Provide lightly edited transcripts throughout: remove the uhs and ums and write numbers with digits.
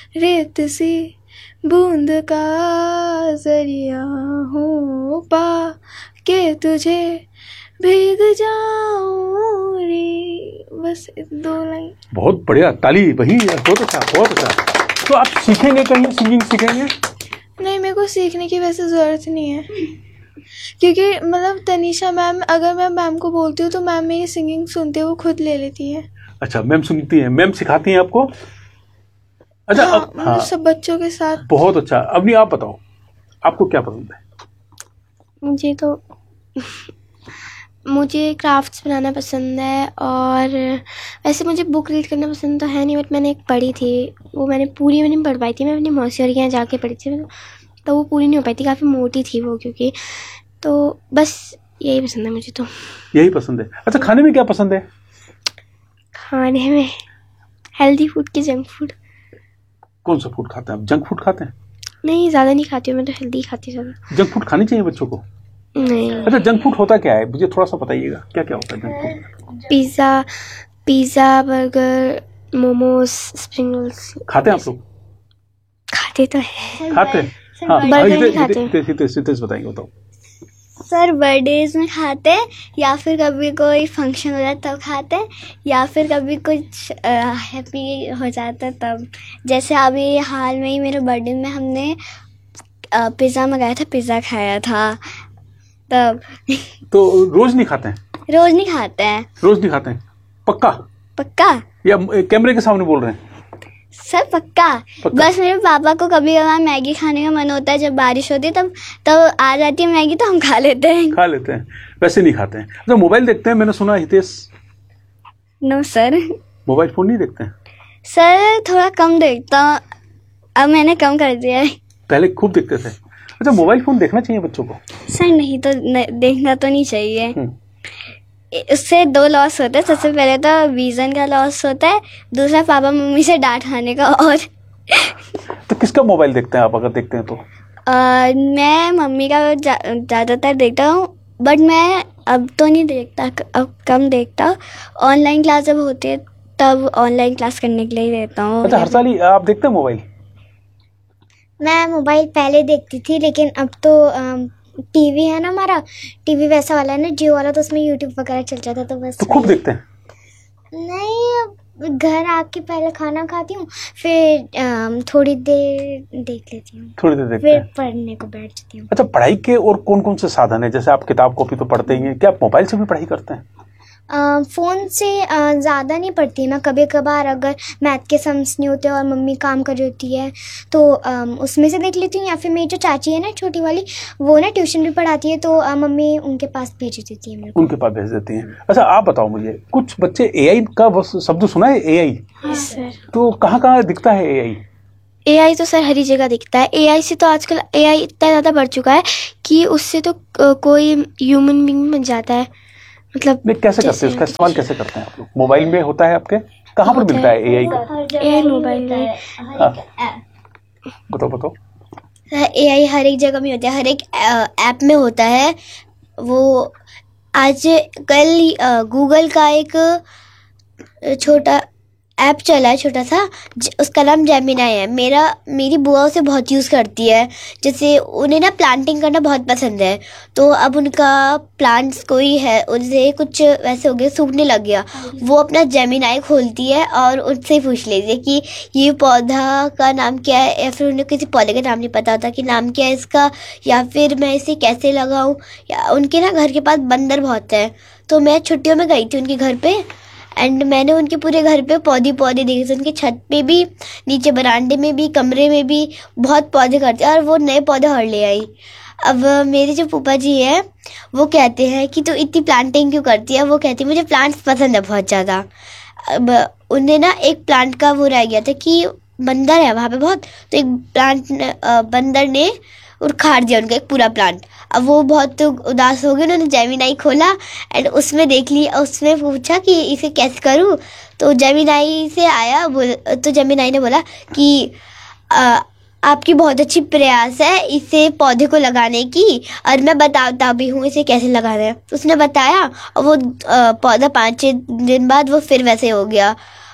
रेत सी बूंद का जरिया हूँ, पा के तुझे भीग जाऊं रे। बस 2 लाइन। बहुत बढ़िया, ताली वही, बहुत अच्छा बहुत अच्छा। तो आप सीखेंगे कहीं, सिंगिंग सीखेंगे? नहीं, मेरे को सीखने की वैसे ज़रूरत नहीं है, क्योंकि मतलब तनीषा मैम, अगर मैं मैम को बोलती हूँ तो मैम मेरी सिंगिंग सुनते वो खुद ले लेती है। अच्छा, मैम सुनती हैं, मैम सिखाती हैं आपको? अच्छा, हाँ, अब हाँ, सब बच्चों के साथ। बहुत अच्छा। अभी आप बताओ, आपको क्या पसंद है? मुझे क्राफ्ट्स बनाना पसंद है, और वैसे मुझे बुक रीड करना पसंद तो है नहीं, बट मैंने एक पढ़ी थी, वो मैंने पूरी नहीं पढ़ पाई थी, मैं अपनी मौसी और के यहाँ जाके पढ़ी थी, तो वो पूरी नहीं हो पाई थी, काफ़ी मोटी थी वो, क्योंकि तो बस यही पसंद है मुझे। तो यही पसंद है। अच्छा, खाने में क्या पसंद है? खाने में हेल्दी फूड की जंक फूड। कौन सा फूड खाते हैं आप? जंक फूड खाते हैं? नहीं, ज़्यादा नहीं खाती हूँ मैं, तो हेल्दी खाती हूँ ज़्यादा। जंक फूड खानी चाहिए बच्चों को? नहीं। अच्छा, जंक फूड होता क्या है, मुझे थोड़ा सा बताइएगा, क्या क्या होता है junk food? Pizza, burger, momos, spring rolls. खाते हैं आप लोग? खाते तो है। खाते हैं? हाँ, बर्गर नहीं खाते। हितेश बताएंगे, बताओ। सर, बर्थडेज में खाते हैं, या फिर कभी कोई फंक्शन हो जाता है तब खाते हैं, या फिर कभी कुछ हैप्पी हो जाता है तब। जैसे अभी हाल में ही मेरे बर्थडे में हमने पिज़्ज़ा मंगाया था, पिज़्ज़ा खाया था तब। तो रोज नहीं खाते हैं? रोज नहीं खाते हैं। रोज नहीं खाते हैं, पक्का? पक्का या कैमरे के सामने बोल रहे हैं? सर, पक्का। बस मेरे पापा को कभी कभार मैगी खाने का मन होता है, जब बारिश होती है तब आ जाती है मैगी, तो हम खा लेते हैं। वैसे नहीं खाते हैं। अच्छा, मोबाइल देखते हैं, मैंने सुना Hitesh? No sir. Mobile phone नहीं देखते हैं? सर, थोड़ा कम देखता हूँ, अब मैंने कम कर दिया है। पहले खूब देखते थे। अच्छा, मोबाइल फोन देखना चाहिए बच्चों को? सर, नहीं तो देखना तो नहीं चाहिए। उससे 2 लॉस होते हैं। सबसे पहले तो विजन का लॉस होता है, दूसरा पापा मम्मी से डांट खाने का। और तो किसका मोबाइल देखते हैं आप, अगर देखते हैं तो? मैं मम्मी का ज़्यादातर देखता हूँ, बट मैं अब तो नहीं देखता, अब कम देखता। ऑनलाइन क्लास जब होती है तब ऑनलाइन क्लास करने के लिए देता हूँ। अच्छा, हर साल आप देखते हैं मोबाइल? मैं मोबाइल पहले देखती थी, लेकिन अब तो टीवी है ना, हमारा टीवी वैसा वाला है ना, जियो वाला, तो उसमें यूट्यूब वगैरह चल जाता, तो बस। तो खूब देखते हैं? नहीं, घर आके पहले खाना खाती हूँ, फिर थोड़ी देर देख लेती हूँ, थोड़ी देर देखते फिर हैं, पढ़ने को बैठ जाती हूँ। अच्छा, पढ़ाई के और कौन कौन से साधन है? जैसे आप किताब कॉपी तो पढ़ते ही हैं, क्या आप मोबाइल से भी पढ़ाई करते हैं? फ़ोन से ज़्यादा नहीं पढ़ती मैं, कभी कभार अगर मैथ के सम्स नहीं होते और मम्मी काम कर रही होती है तो उसमें से देख लेती हूँ, या फिर मेरी जो चाची है ना, छोटी वाली, वो ना ट्यूशन भी पढ़ाती है, तो मम्मी उनके पास भेज देती है मेरे को। उनके पास भेज देती हैं। अच्छा, आप बताओ मुझे, कुछ बच्चे AI का शब्द सुना है? AI? हाँ सर। तो कहाँ कहाँ दिखता है AI? AI तो सर हर ही जगह दिखता है। AI से तो आजकल AI इतना ज़्यादा बढ़ चुका है कि उससे तो कोई ह्यूमन बीइंग बन जाता है। मतलब नहीं, कैसे करते हैं, उसका इस्तेमाल कैसे करते हैं आप लोग? मोबाइल में होता है आपके? कहाँ पर मिलता है AI का? AI मोबाइल में। बताओ। AI हर एक जगह में होता है, हर एक ऐप में होता है। वो आज कल गूगल का एक छोटा ऐप चला है, छोटा सा, उसका नाम जेमिनाई है। मेरी बुआ उसे बहुत यूज़ करती है। जैसे उन्हें ना प्लांटिंग करना बहुत पसंद है, तो अब उनका प्लांट्स कोई है, उनसे कुछ वैसे हो गया, सूखने लग गया, वो अपना जेमिनाई खोलती है और उनसे ही पूछ लेती है कि ये पौधा का नाम क्या है, या फिर उन्हें किसी पौधे का नाम नहीं पता होता कि नाम क्या है इसका, या फिर मैं इसे कैसे लगाऊँ। या उनके ना घर के पास बंदर बहुत है, तो मैं छुट्टियों में गई थी उनके घर पे, एंड मैंने उनके पूरे घर पे पौधे देखे थे। उनके छत पे भी, नीचे बरामदे में भी, कमरे में भी बहुत पौधे करते हैं, और वो नए पौधे और ले आई। अब मेरे जो फूफा जी है, वो कहते हैं कि तू इतनी प्लांटिंग क्यों करती है। वो कहती है मुझे प्लांट्स पसंद है बहुत ज़्यादा। अब उन्हें ना एक प्लांट का वो रह गया था कि बंदर है वहाँ पे बहुत, तो एक बंदर ने उखाड़ दिया उनका एक पूरा प्लांट। अब वो बहुत उदास हो गए, उन्होंने जेमिनाई खोला एंड उसमें देख लिया, उसमें पूछा कि इसे कैसे करूँ, तो जेमिनाई से आया, तो जेमिनाई ने बोला कि आपकी बहुत अच्छी प्रयास है इसे पौधे को लगाने की, और मैं बताता भी हूँ इसे कैसे लगाना है। उसने बताया, और वो पौधा 5-6 दिन बाद वो फिर वैसे हो गया।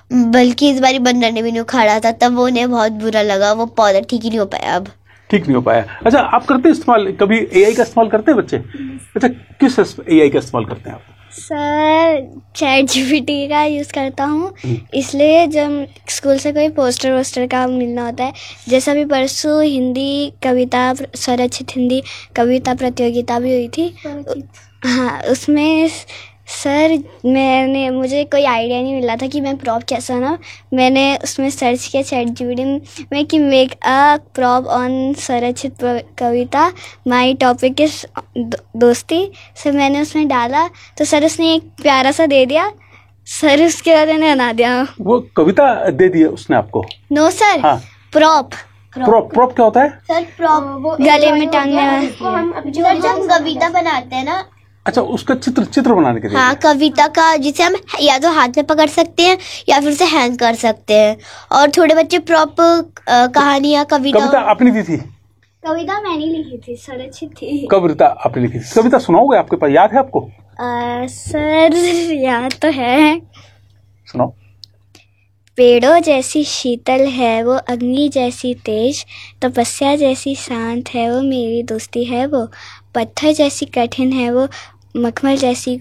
बल्कि इस बारी बंदर ने भी नहीं उखाड़ा था, तब वो उन्हें बहुत बुरा लगा, वो पौधा ठीक ही नहीं हो पाया अब। ठीक नहीं हो पाया। अच्छा, आप करते हैं इस्तेमाल, कभी एआई का इस्तेमाल करते हैं बच्चे? अच्छा, किस एआई का इस्तेमाल करते हैं आप? सर चैट जीपीटी का यूज़ करता हूँ, इसलिए जब स्कूल से कोई पोस्टर वोस्टर का मिलना होता है, जैसा भी परसों हिंदी कविता स्वरचित हिंदी कविता प्रतियोगिता भी हुई थी। हाँ, उसमें सर मुझे कोई आइडिया नहीं मिल रहा था कि मैं प्रॉप कैसा ना, मैंने उसमें सर्च किया चैट जीपीटी में कि make a prop on स्वरचित Kavita, my topic is दोस्ती। सर मैंने उसमें डाला तो सर उसने एक प्यारा सा दे दिया। सर उसके बाद मैंने बना दिया। वो कविता दे दी उसने आपको? नो सर, हाँ। प्रॉप प्रॉप क्या होता है सर? प्रॉप गले में टांगने वाला, जो हम कविता बनाते हैं ना। अच्छा, उसका चित्र बनाने के लिए? हाँ, कविता का, जिसे हम या तो हाथ में पकड़ सकते हैं या फिर उसे हैंग कर सकते हैं। और थोड़े बच्चे प्रॉप कहानियां, कविता आपने दी थी? कविता मैंने लिखी थी, स्वरचित थी। कविता आपने लिखी थी? कविता सुनाओगे? आपके पास याद है आपको? सर याद तो है। सुनाओ। पेड़ों जैसी शीतल है वो, अग्नि जैसी तेज, तपस्या जैसी शांत है वो, मेरी दोस्ती है वो। पत्थर जैसी कठिन है वो, मखमल जैसी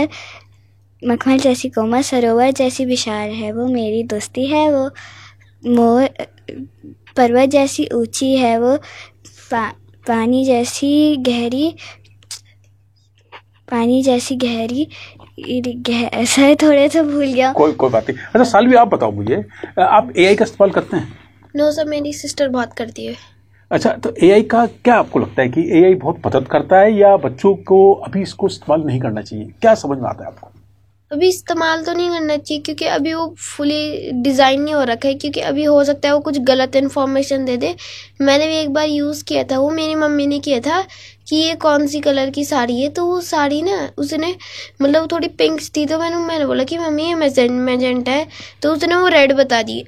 कोमल, सरोवर जैसी विशाल है वो, मेरी दोस्ती है वो। मोर पर्वत जैसी ऊंची है वो, पानी जैसी गहरी सर थोड़े से भूल गया। कोई बात नहीं। अच्छा सालवी, आप बताओ मुझे, आप एआई का इस्तेमाल करते हैं? नो सर, मेरी सिस्टर बहुत करती है। अच्छा, तो एआई का क्या आपको लगता है कि एआई बहुत मदद करता है या बच्चों को अभी इसको इस्तेमाल नहीं करना चाहिए? क्या समझ में आता है आपको? अभी इस्तेमाल तो नहीं करना चाहिए क्योंकि अभी वो फुली डिज़ाइन नहीं हो रखा है, क्योंकि अभी हो सकता है वो कुछ गलत इन्फॉर्मेशन दे दे। मैंने भी एक बार यूज़ किया था, वो मेरी मम्मी ने किया था कि ये कौन सी कलर की साड़ी है, तो वो साड़ी ना उसने मतलब थोड़ी पिंक थी, तो मैंने बोला कि मम्मी ये मैजेंटा है, तो उसने वो रेड बता दी।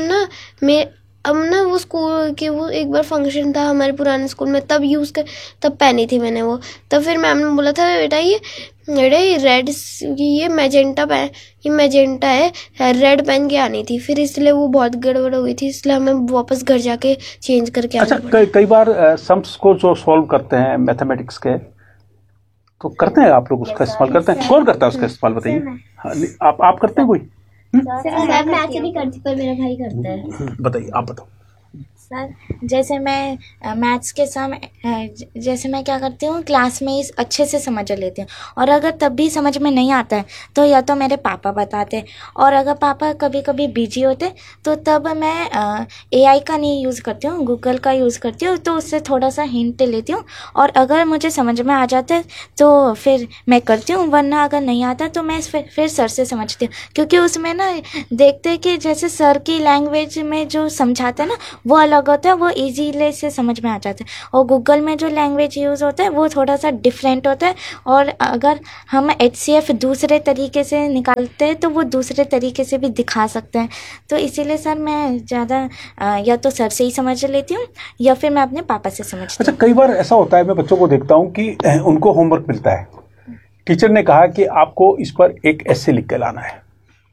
अब ना वो स्कूल के, वो एक बार फंक्शन था हमारे पुराने स्कूल में, तब पहनी थी मैंने वो। तब फिर मैम ने बोला था बेटा ये रेड, ये मैजेंटा है, रेड पहन के आनी थी। फिर इसलिए वो बहुत गड़बड़ हो गई थी, इसलिए हमें वापस घर जाके चेंज करके आना पड़ा। अच्छा, कई बार सम्स को जो सॉल्व करते हैं मैथमेटिक्स के, तो करते हैं आप लोग उसका इस्तेमाल करते हैं? कौन करता है उसका इस्तेमाल, बताइए। आप करते हैं कोई? सर मैं ऐसे नहीं करती, पर मेरा भाई करता है। बताइए, आप बताओ। सर जैसे मैं मैथ्स के समय जैसे मैं क्या करती हूँ, क्लास में इस अच्छे से समझ लेती हूँ, और अगर तब भी समझ में नहीं आता है तो या तो मेरे पापा बताते हैं, और अगर पापा कभी कभी बिजी होते तो तब मैं एआई का नहीं यूज़ करती हूँ, गूगल का यूज़ करती हूँ, तो उससे थोड़ा सा हिंट लेती हूँ, और अगर मुझे समझ में आ जाता है तो फिर मैं करती हूँ, वरना अगर नहीं आता तो मैं फिर सर से समझती हूँ, क्योंकि उसमें ना देखते हैं कि जैसे सर की लैंग्वेज में जो समझाते हैं ना वो अलग होता है, वो इजीली से समझ में आ जाता है, और गूगल में जो लैंग्वेज यूज़ होता है वो थोड़ा सा डिफरेंट होता है, और अगर हम HCF दूसरे तरीके से निकालते हैं तो वो दूसरे तरीके से भी दिखा सकते हैं। तो इसीलिए सर मैं ज़्यादा या तो सर से ही समझ लेती हूँ या फिर मैं अपने पापा से समझती हूँ। अच्छा, कई बार ऐसा होता है, मैं बच्चों को देखता हूँ कि उनको होमवर्क मिलता है, टीचर ने कहा कि आपको इस पर एक एस्से लिख के लाना है,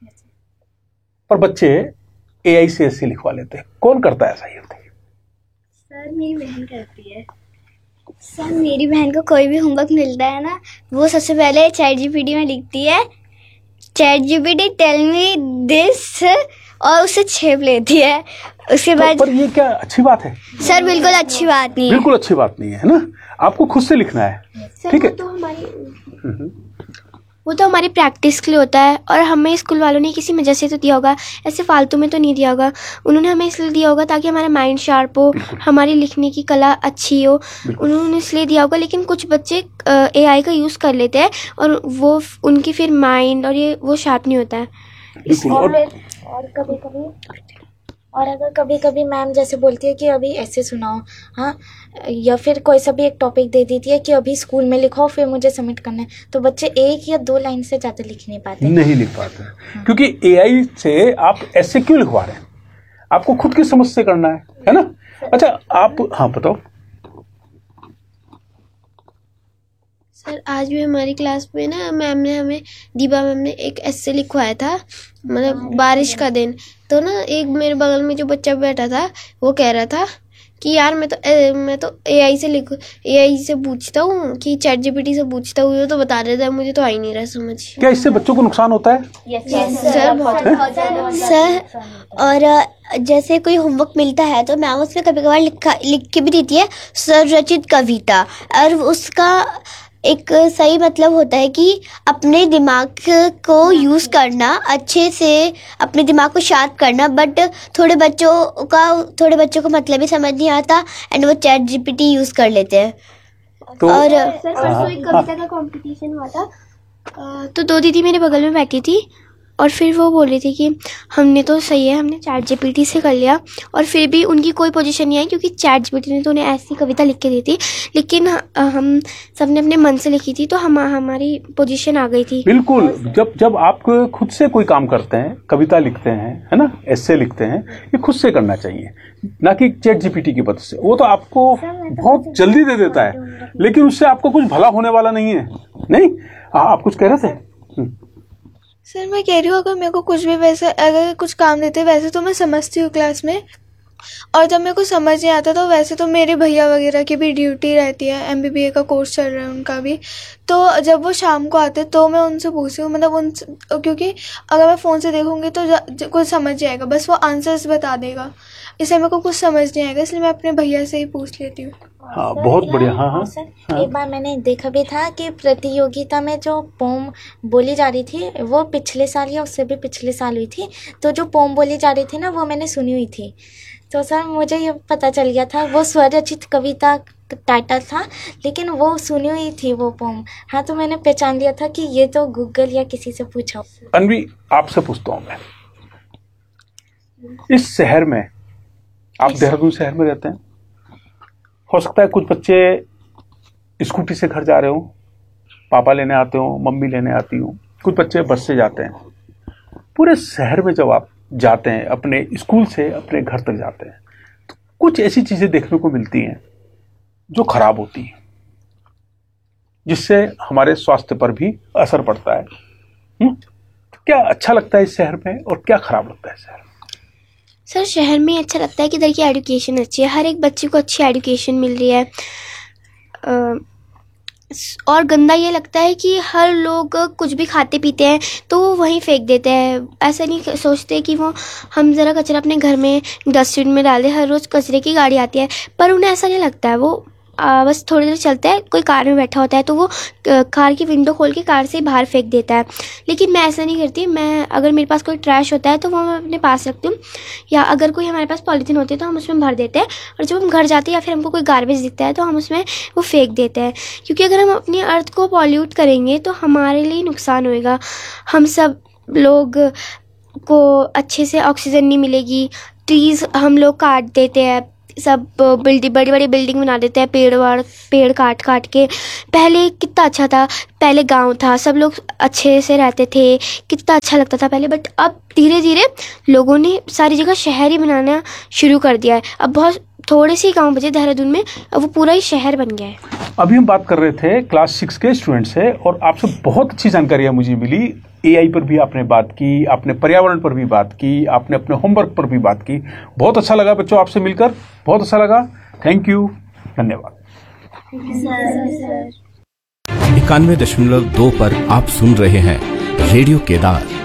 पर बच्चे एआई से एस्से लिखवा लेते हैं। कौन करता है ऐसा? ही होता है सर मेरी बहन करती है। सर मेरी बहन को कोई भी होमवर्क मिलता है ना, वो सबसे पहले चैट जीपीटी में लिखती है, chat GPT tell me this, और उसे छेप लेती है। उसके बाद पर ये क्या अच्छी बात है? सर बिल्कुल अच्छी बात नहीं है। बिल्कुल अच्छी बात नहीं है ना, आपको खुद से लिखना है, ठीक है? वो तो हमारी प्रैक्टिस के लिए होता है, और हमें स्कूल वालों ने किसी वजह से तो दिया होगा, ऐसे फालतू में तो नहीं दिया होगा। उन्होंने हमें इसलिए दिया होगा ताकि हमारा माइंड शार्प हो, हमारी लिखने की कला अच्छी हो, उन्होंने इसलिए दिया होगा। लेकिन कुछ बच्चे एआई का यूज़ कर लेते हैं और वो उनकी फिर माइंड और ये वो शार्प नहीं होता है। और अगर कभी कभी मैम जैसे बोलती है कि अभी ऐसे सुनाओ, हाँ, या फिर कोई सा भी एक टॉपिक दे देती है कि अभी स्कूल में लिखो फिर मुझे सबमिट करना है, तो बच्चे 1 या 2 लाइन से ज़्यादा लिख नहीं पाते। नहीं लिख पाते, हाँ। क्योंकि एआई से आप ऐसे क्यों लिखवा रहे हैं? आपको खुद की समझ से करना है ना? अच्छा, आप हाँ बताओ। सर आज भी हमारी क्लास में ना दीपा मैम ने एक एस्से लिखवाया था, मतलब बारिश का दिन। तो ना एक मेरे बगल में जो बच्चा बैठा था वो कह रहा था कि यार मैं तो एआई से पूछता हूँ कि चैट जीपीटी से पूछता हूँ, ये तो बता देता है, मुझे तो आ ही नहीं रहा समझ। क्या इससे बच्चों को नुकसान होता है? सर बहुत सर, और जैसे कोई होमवर्क मिलता है तो मैम उसमें कभी कभार लिख के भी देती है स्वरचित कविता, और उसका एक सही मतलब होता है कि अपने दिमाग को यूज़ करना, अच्छे से अपने दिमाग को शार्प करना। बट थोड़े बच्चों को मतलब ही समझ नहीं आता एंड वो चैट जीपीटी यूज़ कर लेते हैं। तो और सर परसों एक कविता का कंपटीशन हुआ था, तो 2 दीदी मेरे बगल में बैठी थी और फिर वो बोल रही थी कि हमने तो सही है, हमने चैट जीपीटी से कर लिया, और फिर भी उनकी कोई पोजीशन नहीं आई क्योंकि चैट जीपीटी ने तो उन्हें ऐसी कविता लिख के दी थी, लेकिन हम सबने अपने मन से लिखी थी तो हमारी पोजीशन आ गई थी। बिल्कुल, जब आप खुद से कोई काम करते हैं, कविता लिखते हैं, है ना, एस्से लिखते हैं, ये खुद से करना चाहिए, ना कि चैट जीपीटी की मदद से। वो तो आपको बहुत जल्दी दे देता है, लेकिन उससे आपको कुछ भला होने वाला नहीं है। नहीं, आप कुछ कह रहे थे? सर मैं कह रही हूँ अगर मेरे को कुछ भी वैसे अगर कुछ काम देते वैसे तो मैं समझती हूँ क्लास में, और जब मेरे को समझ नहीं आता तो वैसे तो मेरे भैया वगैरह की भी ड्यूटी रहती है, एमबीबीए का कोर्स चल रहा है उनका भी, तो जब वो शाम को आते तो मैं उनसे पूछती हूँ, मतलब क्योंकि अगर मैं फ़ोन से देखूँगी तो कुछ समझ जाएगा, बस वो आंसर्स बता देगा, इसलिए मेरे को कुछ समझ नहीं आएगा, इसलिए मैं अपने भैया से ही पूछ लेती हूँ। हाँ, बहुत बढ़िया। हाँ सर, एक बार मैंने देखा भी था कि प्रतियोगिता में जो पोम बोली जा रही थी वो पिछले साल या उससे भी पिछले साल हुई थी, तो जो पोम बोली जा रही थी ना वो मैंने सुनी हुई थी, तो सर मुझे ये पता चल गया था वो स्वरचित कविता टाइटल था, लेकिन वो सुनी हुई थी वो पोम। हाँ, तो मैंने पहचान लिया था कि ये तो गूगल या किसी से पूछा। अनवी, आपसे पूछता हूँ मैं, इस शहर में, आप देहरादून शहर में रहते हैं, हो सकता है कुछ बच्चे स्कूटी से घर जा रहे हो, पापा लेने आते हो, मम्मी लेने आती हो, कुछ बच्चे बस से जाते हैं। पूरे शहर में जब आप जाते हैं, अपने स्कूल से अपने घर तक जाते हैं, तो कुछ ऐसी चीजें देखने को मिलती हैं जो खराब होती हैं, जिससे हमारे स्वास्थ्य पर भी असर पड़ता है। तो क्या अच्छा लगता है इस शहर में और क्या खराब लगता है शहर में? सर शहर में अच्छा लगता है कि इधर की एजुकेशन अच्छी है, हर एक बच्चे को अच्छी एजुकेशन मिल रही है, और गंदा ये लगता है कि हर लोग कुछ भी खाते पीते हैं तो वो वहीं फेंक देते हैं, ऐसा नहीं सोचते कि वो हम ज़रा कचरा अपने घर में डस्टबिन में डाल दें। हर रोज़ कचरे की गाड़ी आती है पर उन्हें ऐसा नहीं लगता है, वो बस थोड़ी देर चलता है, कोई कार में बैठा होता है तो वो कार की विंडो खोल के कार से बाहर फेंक देता है, लेकिन मैं ऐसा नहीं करती। मैं अगर मेरे पास कोई ट्रैश होता है तो वो मैं अपने पास रखती हूँ, या अगर कोई हमारे पास पॉलीथीन होती है तो हम उसमें भर देते हैं, और जब हम घर जाते हैं या फिर हमको कोई गार्बेज दिखता है तो हम उसमें वो फेंक देते हैं, क्योंकि अगर हम अपनी अर्थ को पॉल्यूट करेंगे तो हमारे लिए नुकसान होएगा। हम सब लोग को अच्छे से ऑक्सीजन नहीं मिलेगी, ट्रीज़ हम लोग काट देते हैं, सब बड़ी बड़ी बिल्डिंग बना देते हैं पेड़ काट के। पहले कितना अच्छा था, पहले गांव था, सब लोग अच्छे से रहते थे, कितना अच्छा लगता था पहले, बट अब धीरे धीरे लोगों ने सारी जगह शहर ही बनाना शुरू कर दिया है। अब बहुत थोड़े से गांव बचे देहरादून में, अब वो पूरा ही शहर बन गया है। अभी हम बात कर रहे थे क्लास 6 के स्टूडेंट से, और आपसे बहुत अच्छी जानकारियां मुझे मिली। एआई पर भी आपने बात की, आपने पर्यावरण पर भी बात की, आपने अपने होमवर्क पर भी बात की। बहुत अच्छा लगा बच्चों आपसे मिलकर, बहुत अच्छा लगा। थैंक यू, धन्यवाद। 91.2 पर आप सुन रहे हैं रेडियो केदार।